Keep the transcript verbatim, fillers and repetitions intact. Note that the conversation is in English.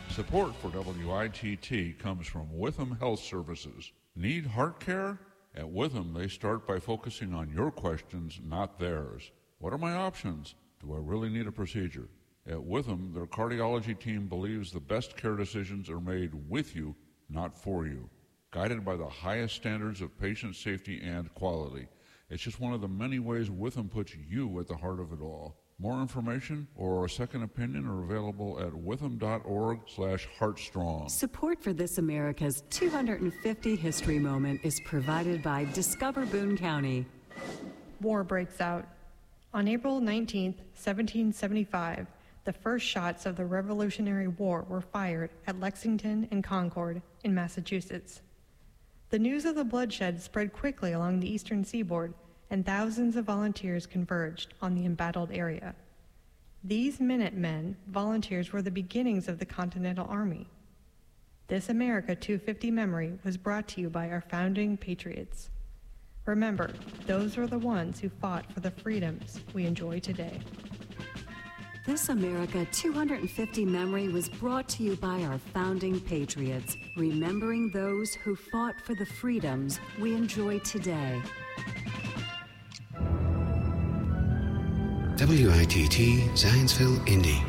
Support for W I T T comes from Witham Health Services. Need heart care? At Witham, they start by focusing on your questions, not theirs. What are my options? Do I really need a procedure? At Witham, their cardiology team believes the best care decisions are made with you, not for you. Guided by the highest standards of patient safety and quality. It's just one of the many ways Witham puts you at the heart of it all. More information or a second opinion are available at witham.org slash heartstrong. Support for This America's two hundred fifty History Moment is provided by Discover Boone County. War breaks out. On April nineteenth, seventeen seventy-five, the first shots of the Revolutionary War were fired at Lexington and Concord in Massachusetts. The news of the bloodshed spread quickly along the eastern seaboard, and thousands of volunteers converged on the embattled area. These Minutemen volunteers were the beginnings of the Continental Army. This America two fifty memory was brought to you by our founding patriots. Remember, those were the ones who fought for the freedoms we enjoy today. This America two hundred fifty memory was brought to you by our founding patriots, remembering those who fought for the freedoms we enjoy today. W I T T Zionsville, Indy